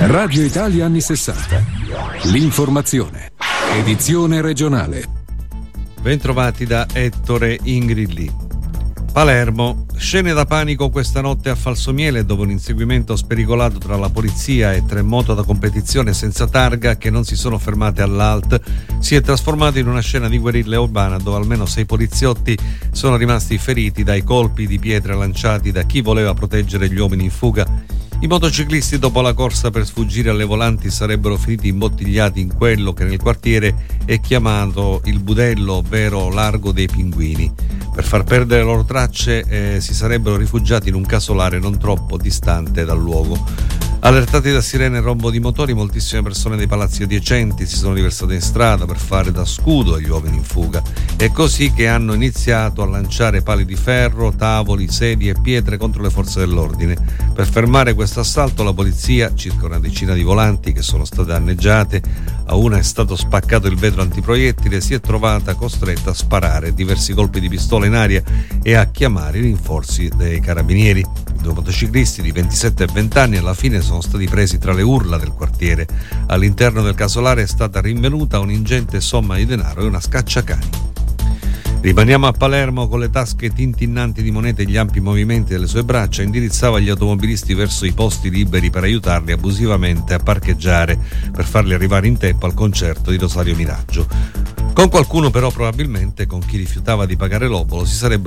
Radio Italia anni 60. L'informazione. Edizione regionale. Bentrovati da Ettore Ingrilli. Palermo. Scene da panico questa notte a Falsomiele dopo un inseguimento spericolato tra la polizia e 3 moto da competizione senza targa che non si sono fermate all'ALT. Si è trasformato in una scena di guerriglia urbana dove almeno 6 poliziotti sono rimasti feriti dai colpi di pietre lanciati da chi voleva proteggere gli uomini in fuga. I motociclisti dopo la corsa per sfuggire alle volanti sarebbero finiti imbottigliati in quello che nel quartiere è chiamato il budello, ovvero largo dei pinguini. Per far perdere le loro tracce si sarebbero rifugiati in un casolare non troppo distante dal luogo. Allertati da sirene e rombo di motori, moltissime persone dei palazzi adiacenti si sono riversate in strada per fare da scudo agli uomini in fuga. È così che hanno iniziato a lanciare pali di ferro, tavoli, sedie e pietre contro le forze dell'ordine. Per fermare questo assalto la polizia, circa una decina di volanti che sono state danneggiate, a una è stato spaccato il vetro antiproiettile, si è trovata costretta a sparare diversi colpi di pistola in aria e a chiamare i rinforzi dei carabinieri. 2 motociclisti di 27 e 20 anni alla fine sono stati presi tra le urla del quartiere. All'interno del casolare è stata rinvenuta un'ingente somma di denaro e una scacciacani. Rimaniamo a Palermo. Con le tasche tintinnanti di monete e gli ampi movimenti delle sue braccia indirizzava gli automobilisti verso i posti liberi per aiutarli abusivamente a parcheggiare per farli arrivare in tempo al concerto di Rosario Miraggio. Con qualcuno però probabilmente, con chi rifiutava di pagare l'obolo, si sarebbe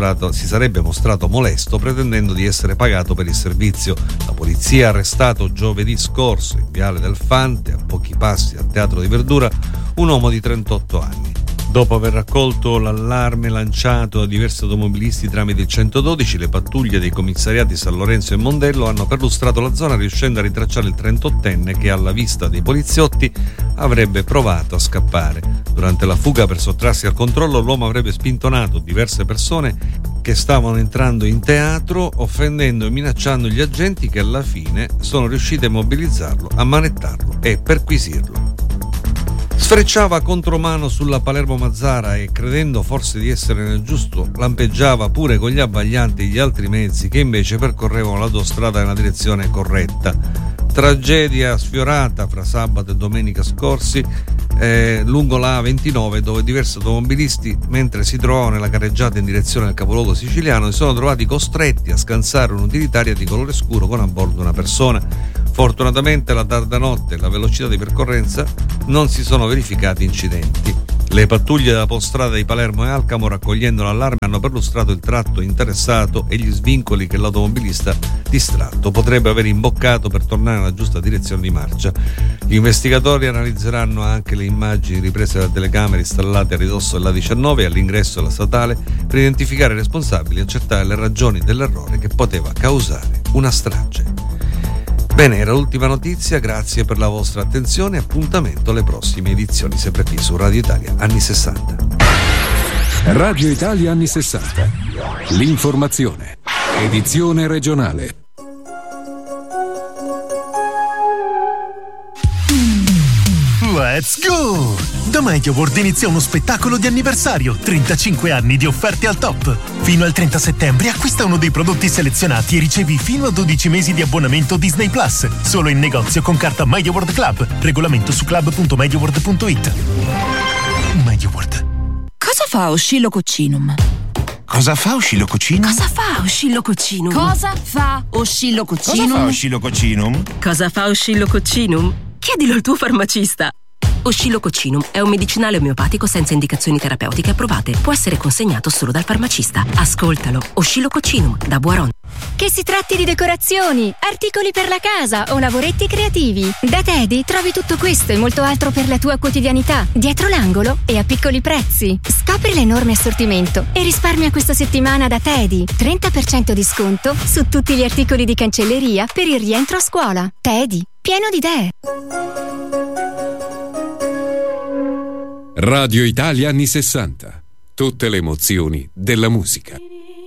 mostrato molesto pretendendo di essere pagato per il servizio. La polizia ha arrestato giovedì scorso in Viale del Fante, a pochi passi dal Teatro di Verdura, un uomo di 38 anni. Dopo aver raccolto l'allarme lanciato da diversi automobilisti tramite il 112, le pattuglie dei commissariati San Lorenzo e Mondello hanno perlustrato la zona riuscendo a ritracciare il 38enne che alla vista dei poliziotti avrebbe provato a scappare. Durante la fuga per sottrarsi al controllo l'uomo avrebbe spintonato diverse persone che stavano entrando in teatro, offendendo e minacciando gli agenti che alla fine sono riusciti a immobilizzarlo, a manettarlo e perquisirlo. Sfrecciava contromano sulla Palermo-Mazzara e, credendo forse di essere nel giusto, lampeggiava pure con gli abbaglianti e gli altri mezzi che invece percorrevano l'autostrada nella direzione corretta. Tragedia sfiorata fra sabato e domenica scorsi lungo la A29, dove diversi automobilisti, mentre si trovavano nella carreggiata in direzione del capoluogo siciliano, si sono trovati costretti a scansare un'utilitaria di colore scuro con a bordo una persona. Fortunatamente la tarda notte e la velocità di percorrenza non si sono verificati incidenti. Le pattuglie della Postrada di Palermo e Alcamo, raccogliendo l'allarme, hanno perlustrato il tratto interessato e gli svincoli che l'automobilista distratto potrebbe aver imboccato per tornare nella giusta direzione di marcia. Gli investigatori analizzeranno anche le immagini riprese da telecamere installate a ridosso della 19 e all'ingresso della statale per identificare i responsabili e accertare le ragioni dell'errore che poteva causare una strage. Bene, era l'ultima notizia, grazie per la vostra attenzione e appuntamento alle prossime edizioni sempre qui su Radio Italia anni 60. Radio Italia anni 60. L'informazione. Edizione regionale. Let's go! Da MediaWorld inizia uno spettacolo di anniversario, 35 anni di offerte al top. Fino al 30 settembre acquista uno dei prodotti selezionati e ricevi fino a 12 mesi di abbonamento Disney Plus. Solo in negozio con carta MediaWorld Club. Regolamento su club.mediaworld.it. MediaWorld. Cosa fa Oscillococcinum? Cosa fa Oscillococcinum? Cosa fa Oscillococcinum? Cosa fa Oscillococcinum? Cosa fa Oscillococcinum? Cosa fa Oscillococcinum? Chiedilo al tuo farmacista. Oscillococcinum è un medicinale omeopatico senza indicazioni terapeutiche approvate. Può essere consegnato solo dal farmacista. Ascoltalo. Oscillococcinum da Boiron. Che si tratti di decorazioni, articoli per la casa o lavoretti creativi, da Teddy trovi tutto questo e molto altro per la tua quotidianità, dietro l'angolo e a piccoli prezzi. Scopri l'enorme assortimento e risparmia questa settimana da Teddy. 30% di sconto su tutti gli articoli di cancelleria per il rientro a scuola. Teddy, pieno di idee. Radio Italia anni 60. Tutte le emozioni della musica.